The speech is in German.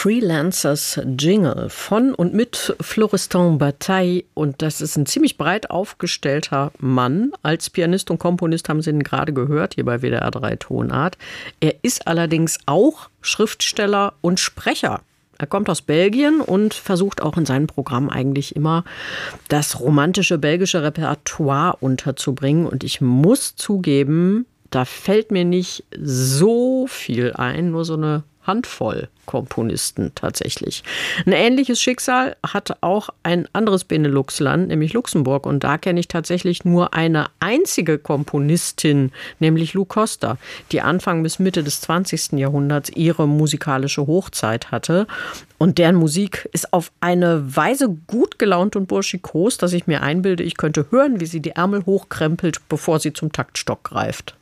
Freelancers Jingle von und mit Florestan Bataille. Und das ist ein ziemlich breit aufgestellter Mann. Als Pianist und Komponist haben Sie ihn gerade gehört, hier bei WDR 3 Tonart. Er ist allerdings auch Schriftsteller und Sprecher. Er kommt aus Belgien und versucht auch in seinem Programm eigentlich immer das romantische belgische Repertoire unterzubringen. Und ich muss zugeben, da fällt mir nicht so viel ein, nur so eine Handvoll Komponisten tatsächlich. Ein ähnliches Schicksal hat auch ein anderes Benelux-Land, nämlich Luxemburg. Und da kenne ich tatsächlich nur eine einzige Komponistin, nämlich Lou Costa, die Anfang bis Mitte des 20. Jahrhunderts ihre musikalische Hochzeit hatte. Und deren Musik ist auf eine Weise gut gelaunt und burschikos, dass ich mir einbilde, ich könnte hören, wie sie die Ärmel hochkrempelt, bevor sie zum Taktstock greift.